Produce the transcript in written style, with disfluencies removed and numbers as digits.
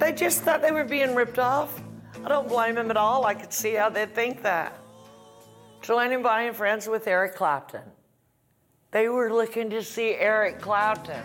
They just thought they were being ripped off. I don't blame them at all. I could see how they'd think that. Joanne and Bonnie and friends with Eric Clapton. They were looking to see Eric Clapton.